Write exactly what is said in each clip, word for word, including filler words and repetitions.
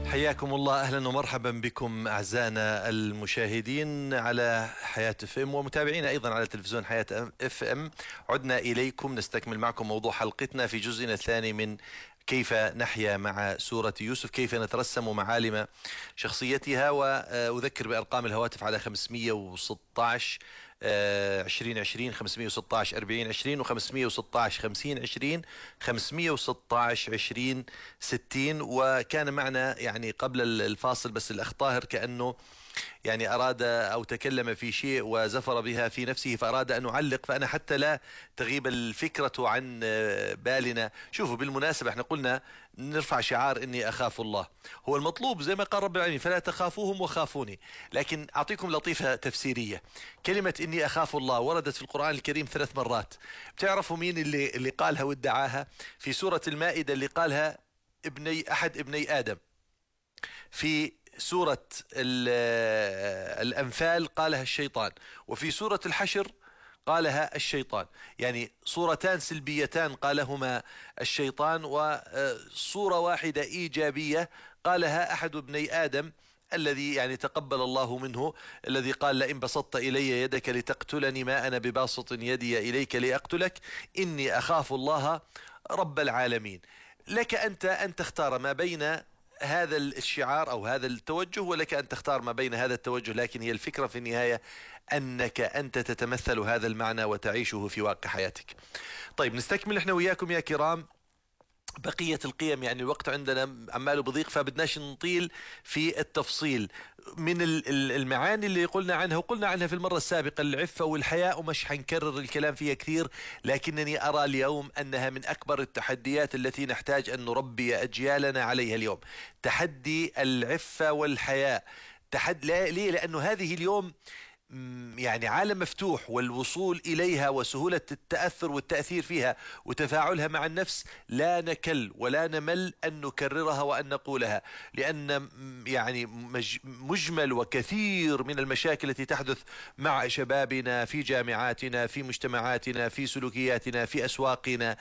حياكم الله، أهلا ومرحبا بكم أعزائنا المشاهدين على حياة اف ام ومتابعينا أيضا على تلفزيون حياة اف ام. عدنا إليكم نستكمل معكم موضوع حلقتنا في جزئنا الثاني من كيف نحيا مع سورة يوسف، كيف نترسم معالم شخصيتها. وأذكر بأرقام الهواتف على خمسمئة وستة عشر عشرين عشرين، خمسمئة وستة عشر أربعين عشرين، وخمسمئة وستة عشر خمسين عشرين، خمسمئة وستة عشر عشرين ستين. وكان معنا يعني قبل الفاصل بس الأخ طاهر كأنه يعني أراد أو تكلم في شيء وزفر بها في نفسه فأراد أن نعلق، فأنا حتى لا تغيب الفكرة عن بالنا. شوفوا، بالمناسبة احنا قلنا نرفع شعار إني أخاف الله، هو المطلوب زي ما قال رب العالمين فلا تخافوهم وخافوني. لكن أعطيكم لطيفة تفسيرية. كلمة إني أخاف الله وردت في القرآن الكريم ثلاث مرات. بتعرفوا مين اللي, اللي قالها وادعاها؟ في سورة المائدة اللي قالها ابني أحد ابني آدم، في سورة الأنفال قالها الشيطان، وفي سورة الحشر قالها الشيطان. يعني صورتان سلبيتان قالهما الشيطان، وصورة واحدة إيجابية قالها أحد ابني آدم الذي يعني تقبل الله منه، الذي قال لئن بسطت إلي يدك لتقتلني ما أنا بباسط يدي إليك لأقتلك إني أخاف الله رب العالمين. لك أنت أن تختار ما بين هذا الشعار أو هذا التوجه، ولك أن تختار ما بين هذا التوجه، لكن هي الفكرة في النهاية أنك أنت تتمثل هذا المعنى وتعيشه في واقع حياتك. طيب نستكمل احنا وياكم يا كرام بقية القيم. يعني الوقت عندنا عماله بضيق فبدناش نطيل في التفصيل من المعاني اللي قلنا عنها، وقلنا عنها في المرة السابقة العفة والحياء، ومش حنكرر الكلام فيها كثير، لكنني أرى اليوم أنها من أكبر التحديات التي نحتاج أن نربي أجيالنا عليها اليوم. تحدي العفة والحياء. تحدي ليه؟ لأنه هذه اليوم يعني عالم مفتوح، والوصول إليها وسهولة التأثر والتأثير فيها وتفاعلها مع النفس لا نكل ولا نمل أن نكررها وأن نقولها، لأن يعني مجمل وكثير من المشاكل التي تحدث مع شبابنا في جامعاتنا، في مجتمعاتنا، في سلوكياتنا، في أسواقنا،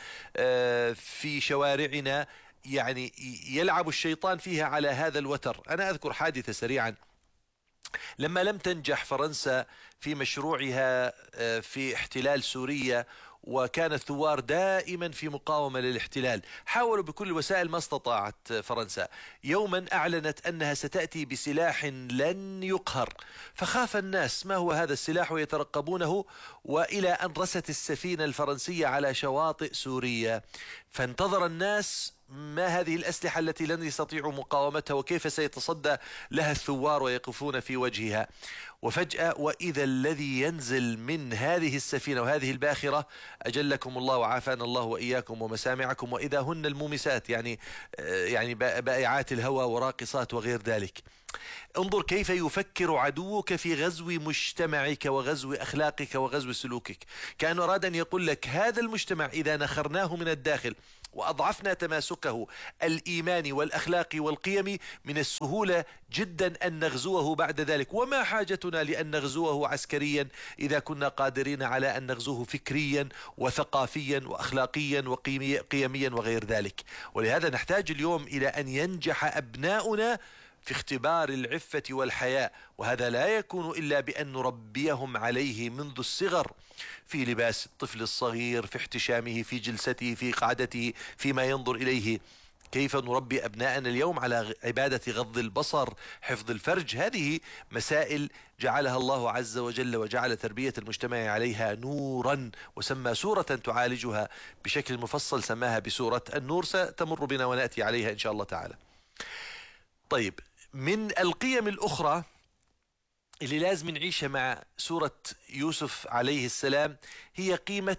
في شوارعنا، يعني يلعب الشيطان فيها على هذا الوتر. أنا أذكر حادثة سريعا. لما لم تنجح فرنسا في مشروعها في احتلال سوريا، وكان الثوار دائما في مقاومة للاحتلال، حاولوا بكل الوسائل ما استطاعت فرنسا. يوما أعلنت أنها ستأتي بسلاح لن يقهر، فخاف الناس ما هو هذا السلاح ويترقبونه، وإلى أن رست السفينة الفرنسية على شواطئ سوريا، فانتظر الناس ما هذه الأسلحة التي لن يستطيعوا مقاومتها وكيف سيتصدى لها الثوار ويقفون في وجهها. وفجأة وإذا الذي ينزل من هذه السفينة وهذه الباخرة أجلكم الله وعافانا الله وإياكم ومسامعكم، وإذا هن المومسات، يعني يعني بائعات الهوى وراقصات وغير ذلك. انظر كيف يفكر عدوك في غزو مجتمعك وغزو أخلاقك وغزو سلوكك، كأنه أراد أن يقول لك هذا المجتمع إذا نخرناه من الداخل وأضعفنا تماسكه الإيماني والأخلاقي والقيمي، من السهولة جدا أن نغزوه بعد ذلك، وما حاجتنا لأن نغزوه عسكريا إذا كنا قادرين على أن نغزوه فكريا وثقافيا وأخلاقيا وقيميا وغير ذلك. ولهذا نحتاج اليوم إلى أن ينجح أبناؤنا في اختبار العفة والحياء، وهذا لا يكون إلا بأن نربيهم عليه منذ الصغر، في لباس الطفل الصغير، في احتشامه، في جلسته، في قعدته، فيما ينظر إليه. كيف نربي أبناءنا اليوم على عبادة غض البصر، حفظ الفرج؟ هذه مسائل جعلها الله عز وجل وجعل تربية المجتمع عليها نورا، وسمى سورة تعالجها بشكل مفصل سماها بسورة النور، ستمر بنا ونأتي عليها إن شاء الله تعالى. طيب، من القيم الأخرى اللي لازم نعيشها مع سورة يوسف عليه السلام هي قيمة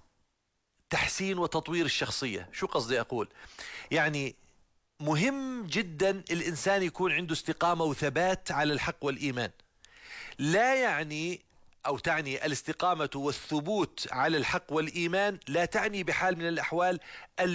تحسين وتطوير الشخصية. شو قصدي أقول؟ يعني مهم جدا الإنسان يكون عنده استقامة وثبات على الحق والإيمان. لا يعني أو تعني الاستقامة والثبوت على الحق والإيمان لا تعني بحال من الأحوال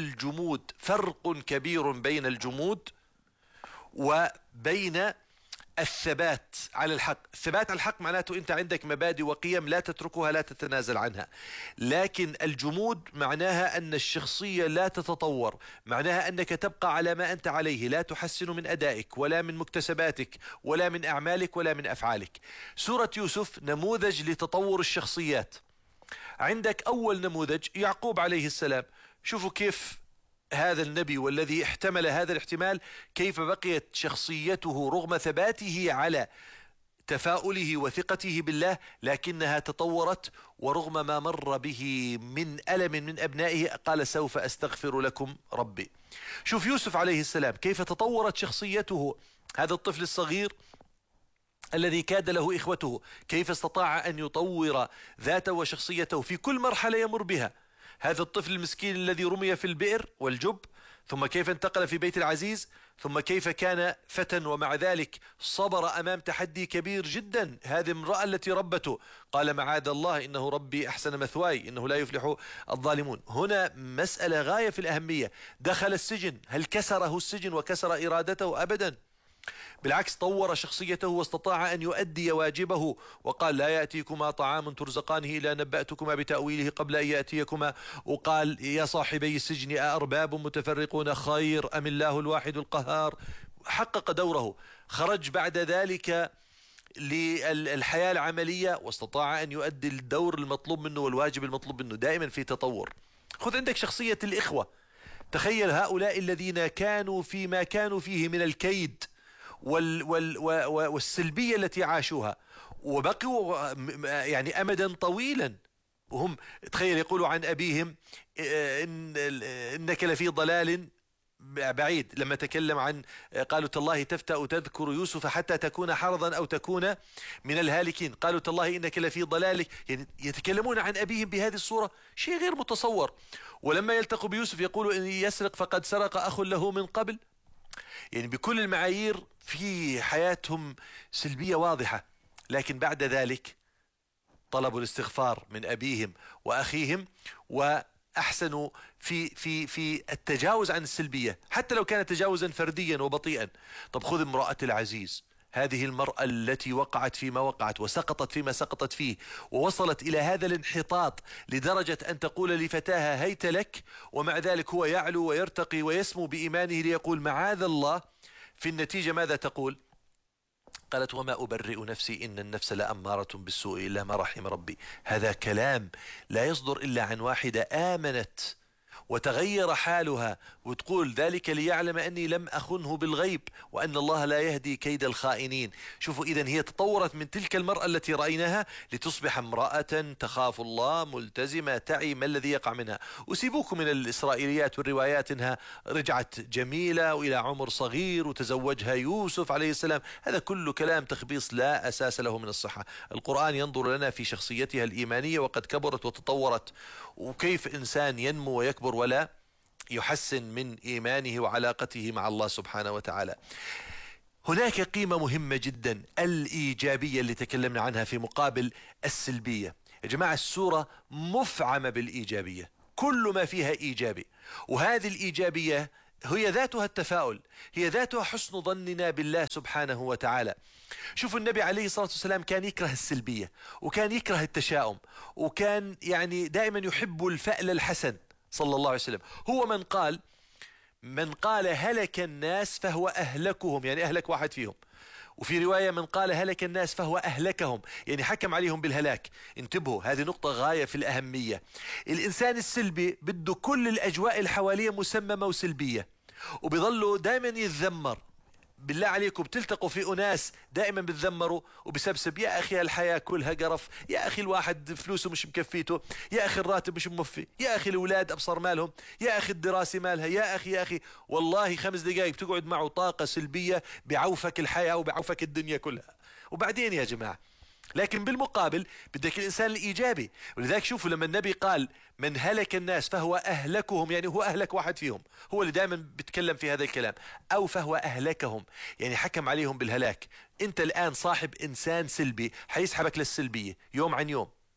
الجمود. فرق كبير بين الجمود وبين الثبات على الحق. الثبات على الحق معناته أنت عندك مبادئ وقيم لا تتركها، لا تتنازل عنها. لكن الجمود معناها أن الشخصية لا تتطور، معناها أنك تبقى على ما أنت عليه، لا تحسن من أدائك ولا من مكتسباتك ولا من أعمالك ولا من أفعالك. سورة يوسف نموذج لتطور الشخصيات. عندك أول نموذج يعقوب عليه السلام. شوفوا كيف هذا النبي والذي احتمل هذا الاحتمال كيف بقيت شخصيته رغم ثباته على تفاؤله وثقته بالله، لكنها تطورت، ورغم ما مر به من ألم من أبنائه قال سوف أستغفر لكم ربي. شوف يوسف عليه السلام كيف تطورت شخصيته، هذا الطفل الصغير الذي كاد له إخوته، كيف استطاع أن يطور ذاته وشخصيته في كل مرحلة يمر بها. هذا الطفل المسكين الذي رمي في البئر والجب، ثم كيف انتقل في بيت العزيز، ثم كيف كان فتى ومع ذلك صبر أمام تحدي كبير جدا. هذه امرأة التي ربته قال معاذ الله إنه ربي أحسن مثواي إنه لا يفلح الظالمون. هنا مسألة غاية في الأهمية. دخل السجن، هل كسره السجن وكسر إرادته؟ أبدا، بالعكس طور شخصيته واستطاع أن يؤدي واجبه، وقال لا يأتيكما طعام ترزقانه إلا نبأتكما بتأويله قبل أن يأتيكما. وقال يا صاحبي السجن أأرباب متفرقون خير أم الله الواحد القهار. حقق دوره، خرج بعد ذلك للحياة العملية واستطاع أن يؤدي الدور المطلوب منه والواجب المطلوب منه. دائما في تطور. خذ عندك شخصية الإخوة. تخيل هؤلاء الذين كانوا فيما كانوا فيه من الكيد وال وال والسلبية التي عاشوها، وبقوا يعني أمدا طويلا وهم تخيل يقولوا عن أبيهم إن إنك لفي ضلال بعيد. لما تكلم عن قالوا تالله تفتأ تذكر يوسف حتى تكون حرضا أو تكون من الهالكين. قالوا تالله إنك لفي ضلالك، يعني يتكلمون عن أبيهم بهذه الصورة، شيء غير متصور. ولما يلتقوا بيوسف يقولوا إن يسرق فقد سرق أخ له من قبل. يعني بكل المعايير في حياتهم سلبية واضحة، لكن بعد ذلك طلبوا الاستغفار من أبيهم وأخيهم وأحسنوا في في في التجاوز عن السلبية حتى لو كان تجاوزا فرديا وبطيئا. طب خذ امرأة العزيز، هذه المرأة التي وقعت فيما وقعت وسقطت فيما سقطت فيه، ووصلت إلى هذا الانحطاط لدرجة أن تقول لفتاها هيت لك، ومع ذلك هو يعلو ويرتقي ويسمو بإيمانه ليقول معاذ الله. في النتيجة ماذا تقول؟ قالت وما أبرئ نفسي إن النفس لأمارة بالسوء إلا ما رحم ربي. هذا كلام لا يصدر إلا عن واحدة آمنت وتغير حالها، وتقول ذلك ليعلم أني لم أخنه بالغيب وأن الله لا يهدي كيد الخائنين. شوفوا إذن هي تطورت من تلك المرأة التي رأيناها لتصبح امرأة تخاف الله ملتزمة تعي ما الذي يقع منها. وسيبوكم من الإسرائيليات والروايات إنها رجعت جميلة وإلى عمر صغير وتزوجها يوسف عليه السلام. هذا كله كلام تخبيص لا أساس له من الصحة. القرآن ينظر لنا في شخصيتها الإيمانية وقد كبرت وتطورت، وكيف إنسان ينمو ويكبر ولا يحسن من إيمانه وعلاقته مع الله سبحانه وتعالى. هناك قيمة مهمة جدا، الإيجابية اللي تكلمنا عنها في مقابل السلبية. يا جماعة السورة مفعمة بالإيجابية، كل ما فيها إيجابي، وهذه الإيجابية هي ذاتها التفاؤل، هي ذاتها حسن ظننا بالله سبحانه وتعالى. شوفوا النبي عليه الصلاة والسلام كان يكره السلبية، وكان يكره التشاؤم، وكان يعني دائما يحب الفأل الحسن صلى الله عليه وسلم. هو من قال من قال هلك الناس فهو أهلكهم، يعني أهلك واحد فيهم. وفي رواية من قال هلك الناس فهو أهلكهم، يعني حكم عليهم بالهلاك. انتبهوا، هذه نقطة غاية في الأهمية. الإنسان السلبي بده كل الأجواء اللي حواليه مسممة وسلبية، وبيظلوا دائما يتذمر. بالله عليكم بتلتقوا في أناس دائما بتذمروا وبسبسب، يا أخي الحياة كلها قرف، يا أخي الواحد فلوسه مش مكفيته، يا أخي الراتب مش موفي، يا أخي الأولاد أبصر مالهم، يا أخي الدراسة مالها، يا أخي يا أخي. والله خمس دقائق بتقعد معه طاقة سلبية بعوفك الحياة وبعوفك الدنيا كلها. وبعدين يا جماعة، لكن بالمقابل بدك الإنسان الإيجابي. ولذلك شوفوا لما النبي قال من هلك الناس فهو أهلكهم، يعني هو أهلك واحد فيهم، هو اللي دائما بيتكلم في هذا الكلام. أو فهو أهلكهم، يعني حكم عليهم بالهلاك. أنت الآن صاحب إنسان سلبي حيسحبك للسلبية يوم عن يوم.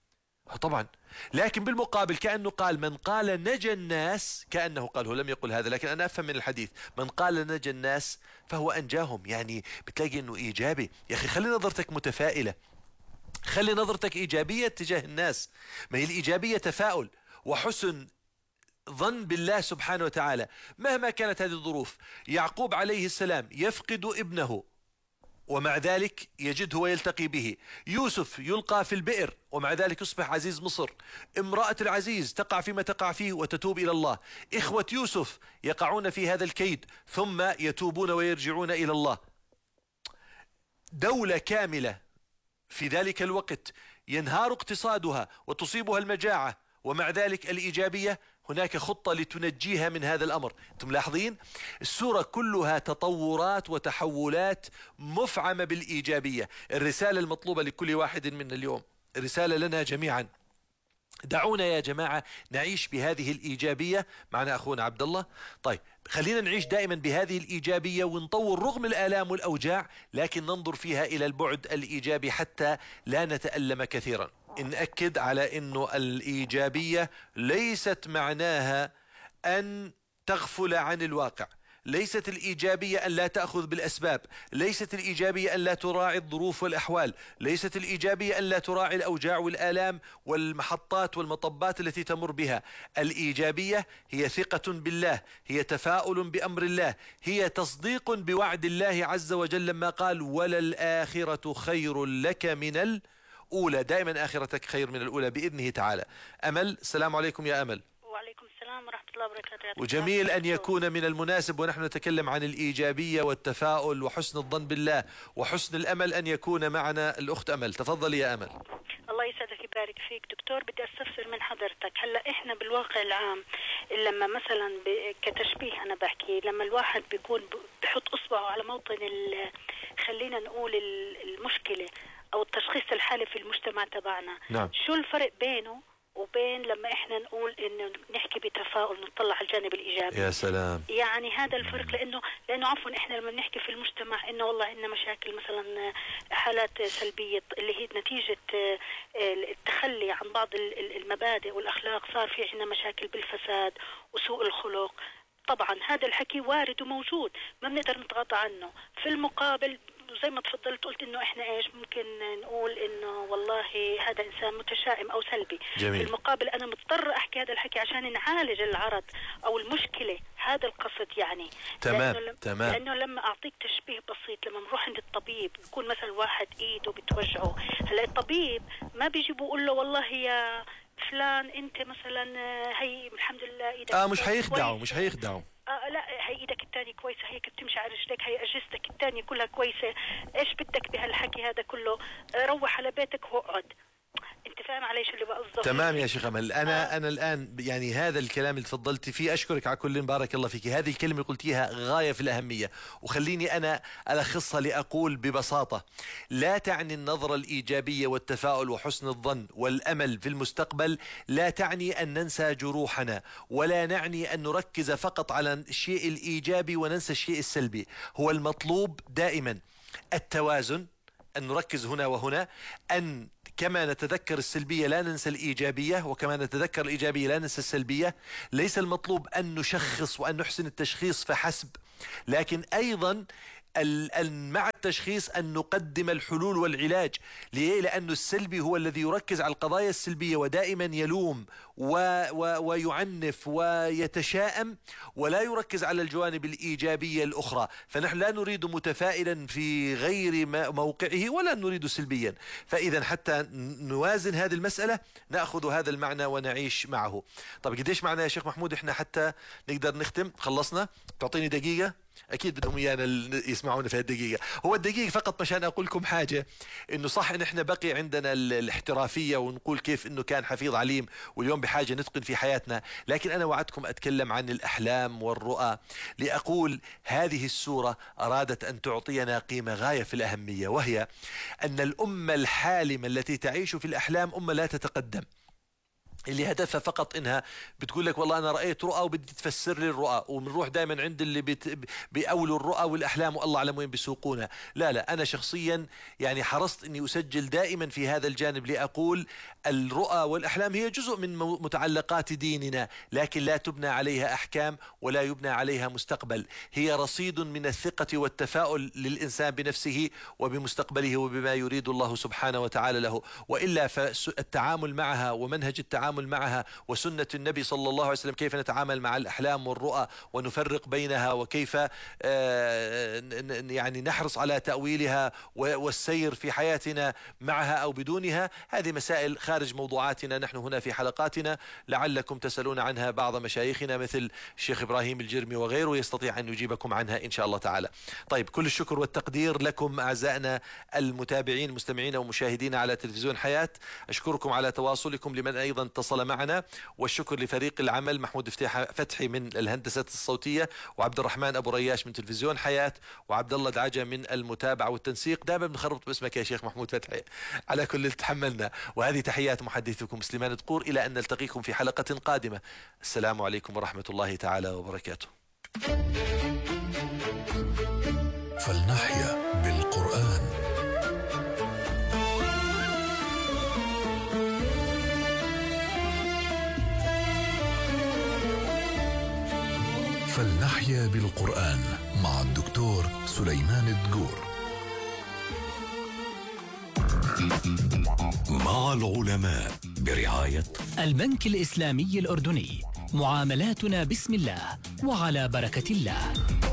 طبعا. لكن بالمقابل كأنه قال من قال نجى الناس، كأنه قال، هو لم يقل هذا لكن أنا أفهم من الحديث، من قال نجى الناس فهو أنجاهم. يعني بتلاقي أنه إيجابي. يا أخي خلي نظرتك متفائلة، خلي نظرتك إيجابية تجاه الناس. ما هي الإيجابية تفاؤل وحسن ظن بالله سبحانه وتعالى مهما كانت هذه الظروف. يعقوب عليه السلام يفقد ابنه ومع ذلك يجده ويلتقي به. يوسف يلقى في البئر ومع ذلك يصبح عزيز مصر. امرأة العزيز تقع فيما تقع فيه وتتوب إلى الله. إخوة يوسف يقعون في هذا الكيد ثم يتوبون ويرجعون إلى الله. دولة كاملة في ذلك الوقت ينهار اقتصادها وتصيبها المجاعة ومع ذلك الإيجابية، هناك خطة لتنجيها من هذا الأمر. أنتم ملاحظين السورة كلها تطورات وتحولات مفعمة بالإيجابية. الرسالة المطلوبة لكل واحد منا اليوم، رسالة لنا جميعا، دعونا يا جماعة نعيش بهذه الإيجابية. معنا أخونا عبد الله. طيب خلينا نعيش دائما بهذه الإيجابية ونطور رغم الآلام والأوجاع، لكن ننظر فيها إلى البعد الإيجابي حتى لا نتألم كثيرا. نأكد على أنه الإيجابية ليست معناها أن تغفل عن الواقع، ليست الإيجابية أن لا تأخذ بالأسباب، ليست الإيجابية أن لا تراعي الظروف والأحوال، ليست الإيجابية أن لا تراعي الأوجاع والآلام والمحطات والمطبات التي تمر بها. الإيجابية هي ثقة بالله، هي تفاؤل بأمر الله، هي تصديق بوعد الله عز وجل لما قال وللآخرة خير لك من الأولى. دائما آخرتك خير من الأولى بإذنه تعالى. أمل، السلام عليكم يا أمل. وعليكم السلام ورحمة الله وبركاته. وجميل أن يكون من المناسب ونحن نتكلم عن الإيجابية والتفاؤل وحسن الظن بالله وحسن الأمل أن يكون معنا الأخت أمل. تفضلي يا أمل. الله يسعدك يبارك فيك دكتور. بدي أستفسر من حضرتك، هلا إحنا بالواقع العام لما مثلا كتشبيه أنا بحكي، لما الواحد بيكون بحط إصبعه على موطن خلينا نقول المشكلة أو التشخيص الحالي في المجتمع تبعنا، نعم. شو الفرق بينه وبين لما احنا نقول انه نحكي بتفاؤل نطلع على الجانب الايجابي؟ يا سلام. يعني هذا الفرق، لانه لانه عفوا احنا لما بنحكي في المجتمع انه والله عندنا مشاكل مثلا حالات سلبيه اللي هي نتيجه التخلي عن بعض المبادئ والاخلاق، صار في عندنا مشاكل بالفساد وسوء الخلق. طبعا هذا الحكي وارد وموجود، ما بنقدر نتغاضى عنه. في المقابل زي ما تفضلت قلت انه احنا ايش ممكن نقول انه والله هذا انسان متشائم او سلبي. جميل. في المقابل انا مضطر احكي هذا الحكي عشان نعالج العرض او المشكله، هذا القصد يعني. تمام لأنه تمام. لانه لما اعطيك تشبيه بسيط، لما نروح عند الطبيب يكون مثلا واحد ايده بتوجعه، هلا الطبيب ما بيجي بيقول له والله يا فلان انت مثلا هي الحمد لله ايدك اه مش هيخدعه مش هيخدعه آه لا هي ايدك الثانيه كويسه، هيك بتمشي على رجليك، هي اجهزتك الثانيه كلها كويسه، ايش بدك بهالحكي هذا كله؟ آه روح على بيتك واقعد. انت فاهم علي شو اللي بقصده؟ تمام يا شيخ أمل. أنا آه. أنا الآن يعني هذا الكلام اللي تفضلتي فيه أشكرك على كل، بارك الله فيك. هذه الكلمة اللي قلتيها غاية في الأهمية، وخليني أنا ألخصها لأقول ببساطة: لا تعني النظرة الإيجابية والتفاؤل وحسن الظن والأمل في المستقبل، لا تعني أن ننسى جروحنا، ولا نعني أن نركز فقط على الشيء الإيجابي وننسى الشيء السلبي. هو المطلوب دائما التوازن، أن نركز هنا وهنا، أن كما نتذكر السلبية لا ننسى الإيجابية، وكما نتذكر الإيجابية لا ننسى السلبية. ليس المطلوب أن نشخص وأن نحسن التشخيص فحسب، لكن أيضا مع التشخيص أن نقدم الحلول والعلاج. ليه؟ لأن السلبي هو الذي يركز على القضايا السلبية ودائما يلوم و... و... ويعنف ويتشائم، ولا يركز على الجوانب الإيجابية الأخرى. فنحن لا نريد متفائلا في غير موقعه ولا نريد سلبيا. فإذا حتى نوازن هذه المسألة نأخذ هذا المعنى ونعيش معه. طب قديش معنا يا شيخ محمود احنا حتى نقدر نختم؟ خلصنا؟ تعطيني دقيقة؟ أكيد بدهم إيانا يسمعونا في الدقيقة. هو الدقيقة فقط مشان أقول لكم حاجة، إنه صح إن إحنا بقي عندنا الاحترافية ونقول كيف إنه كان حفيظ عليم واليوم بحاجة نتقن في حياتنا، لكن أنا وعدكم أتكلم عن الأحلام والرؤى، لأقول هذه السورة أرادت أن تعطينا قيمة غاية في الأهمية، وهي أن الأمة الحالمة التي تعيش في الأحلام أمة لا تتقدم. اللي هدفها فقط انها بتقول لك والله انا رايت رؤى وبدي تفسر لي الرؤى، وبنروح دائما عند اللي بت... بيأولوا الرؤى والاحلام والله اعلم وين بيسوقونا. لا لا، انا شخصيا يعني حرصت اني اسجل دائما في هذا الجانب لاقول الرؤى والاحلام هي جزء من متعلقات ديننا، لكن لا تبنى عليها احكام ولا يبنى عليها مستقبل، هي رصيد من الثقة والتفاؤل للانسان بنفسه وبمستقبله وبما يريد الله سبحانه وتعالى له. والا فالتعامل معها ومنهج التعامل معها وسنة النبي صلى الله عليه وسلم كيف نتعامل مع الأحلام والرؤى ونفرق بينها وكيف يعني نحرص على تأويلها والسير في حياتنا معها أو بدونها، هذه مسائل خارج موضوعاتنا نحن هنا في حلقاتنا، لعلكم تسألون عنها بعض مشايخنا مثل الشيخ إبراهيم الجرمي وغيره يستطيع أن يجيبكم عنها إن شاء الله تعالى. طيب، كل الشكر والتقدير لكم أعزائنا المتابعين مستمعين ومشاهدين على تلفزيون حياة، أشكركم على تواصلكم لمن أيضا اتصل معنا، والشكر لفريق العمل محمود فتحي من الهندسة الصوتية، وعبد الرحمن أبو رياش من تلفزيون حياة، وعبد الله دعجة من المتابعة والتنسيق. دائما بنخربط باسمك يا شيخ محمود فتحي، على كل تحملنا. وهذه تحيات محدثكم سليمان دقور، إلى أن نلتقيكم في حلقة قادمة. السلام عليكم ورحمة الله تعالى وبركاته. فلنحيا بالقرآن. فلنحيا بالقرآن مع الدكتور سليمان دقور. مع العلماء برعاية البنك الإسلامي الأردني. معاملاتنا بسم الله وعلى بركة الله.